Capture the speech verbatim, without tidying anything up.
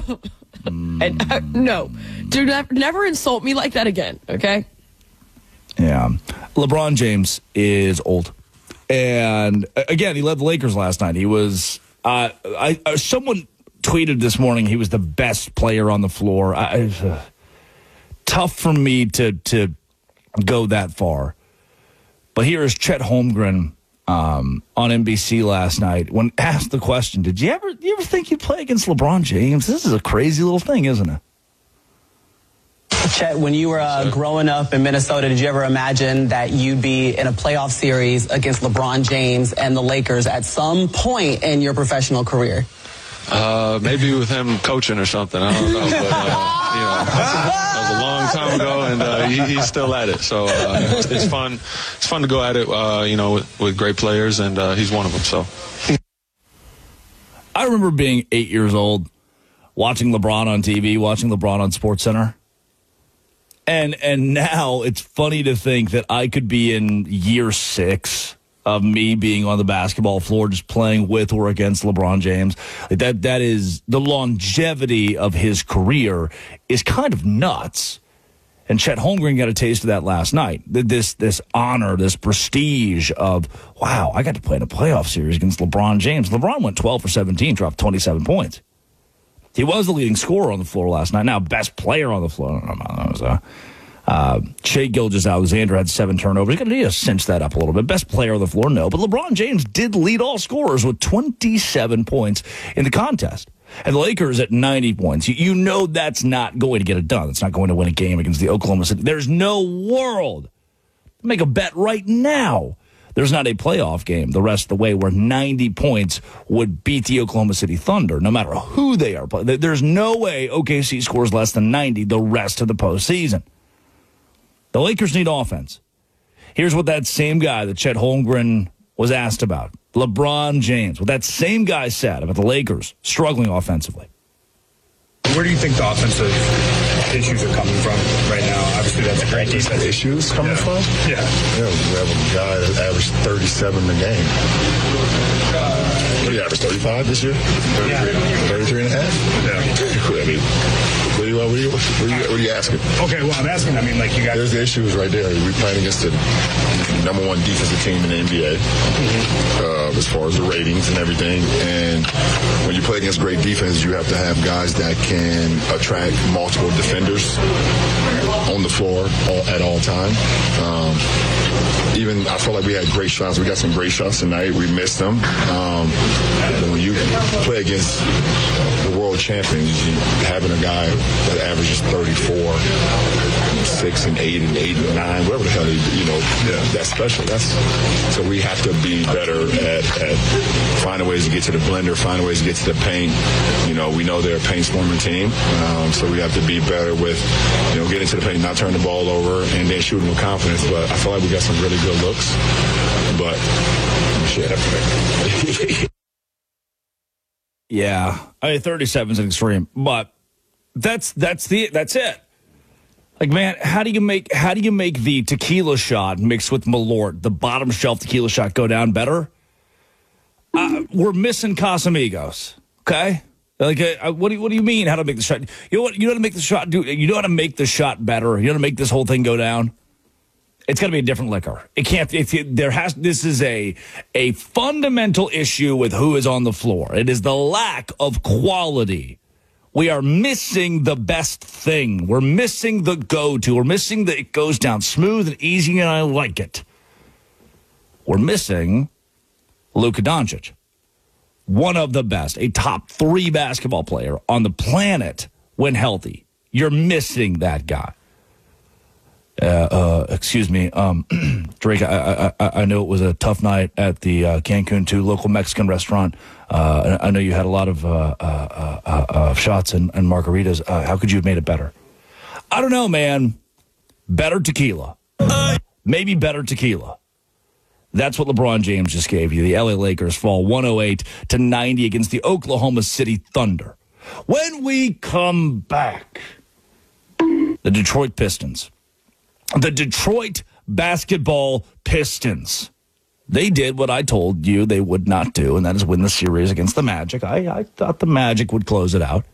and uh, no, do never, never insult me like that again, okay? Yeah. LeBron James is old. And, again, he led the Lakers last night. He was, uh, I, uh, someone tweeted this morning he was the best player on the floor. I, uh, tough for me to, to go that far. But here is Chet Holmgren um, on N B C last night when asked the question, did you ever, you ever think you'd play against LeBron James? This is a crazy little thing, isn't it? Chet, when you were uh, growing up in Minnesota, did you ever imagine that you'd be in a playoff series against LeBron James and the Lakers at some point in your professional career? Uh, maybe with him coaching or something. I don't know. But, uh, you know, that was a long time ago, and uh, he, he's still at it. So uh, it's, it's fun. It's fun to go at it, uh, you know, with, with great players, and uh, he's one of them. So I remember being eight years old, watching LeBron on T V, watching LeBron on SportsCenter. And and now it's funny to think that I could be in year six of me being on the basketball floor, just playing with or against LeBron James. Like that that is the longevity of his career is kind of nuts. And Chet Holmgren got a taste of that last night. This this honor, this prestige of, wow, I got to play in a playoff series against LeBron James. LeBron went twelve for seventeen, dropped twenty-seven points. He was the leading scorer on the floor last night. Now, best player on the floor. That was, uh, uh, Shai Gilgeous-Alexander had seven turnovers. He's going to need to cinch that up a little bit. Best player on the floor, no. But LeBron James did lead all scorers with twenty-seven points in the contest. And the Lakers at ninety points. You, you know that's not going to get it done. It's not going to win a game against the Oklahoma City. There's no world. Make a bet right now. There's not a playoff game the rest of the way where ninety points would beat the Oklahoma City Thunder, no matter who they are. There's no way O K C scores less than ninety the rest of the postseason. The Lakers need offense. Here's what that same guy that Chet Holmgren was asked about, LeBron James, what that same guy said about the Lakers struggling offensively. Where do you think the offensive issues are coming from right now? Obviously, that's a great defense. Issues coming yeah. from? Yeah. Yeah, we have a guy that averaged thirty-seven a game. What do you average, thirty-five this year? thirty-three, thirty-three and a half? Yeah. I mean, what are you, what are you, what are you, what are you asking? Okay, well, I'm asking, I mean, like, you got... There's the issues right there. We're playing against the number one defensive team in the N B A, mm-hmm. uh, as far as the ratings and everything. And when you play against great defense, you have to have guys that can attract multiple defenders on the floor all, at all time. Um, even I felt like we had great shots. We got some great shots tonight. We missed them. Um, but when you play against the world champions, you, having a guy that averages thirty-four, six and eight and eight and nine, whatever the hell, you know, yeah, that's special. That's so we have to be better at, at finding ways to get to the blender, finding ways to get to the paint. You know, we know they're a paint storming team, um, so we have to be better with, you know, getting to the paint, not turn the ball over, and then shooting with confidence. But I feel like we got some really good looks. But shit. Yeah, I mean, thirty-seven is an extreme, but that's that's the that's it. Like, man, how do you make how do you make the tequila shot mixed with Malort, the bottom shelf tequila shot, go down better? Uh, we're missing Casamigos, okay? Like, uh, what do you, what do you mean? How to make the shot? You know what? You know how to make the shot do? You know how to make the shot better? You know how to make this whole thing go down? It's got to be a different liquor. It can't. It, it, there has. This is a a fundamental issue with who is on the floor. It is the lack of quality. We are missing the best thing. We're missing the go-to. We're missing the it goes down smooth and easy, and I like it. We're missing Luka Doncic, one of the best, a top three basketball player on the planet when healthy. You're missing that guy. Uh, uh, excuse me, um, Drake, I, I, I know it was a tough night at the uh, Cancun two local Mexican restaurant. Uh, I know you had a lot of uh, uh, uh, uh, shots and, and margaritas. Uh, how could you have made it better? I don't know, man. Better tequila. Maybe better tequila. That's what LeBron James just gave you. The L A Lakers fall one oh eight to ninety against the Oklahoma City Thunder. When we come back, the Detroit Pistons. The Detroit basketball Pistons. They did what I told you they would not do, and that is win the series against the Magic. I, I thought the Magic would close it out.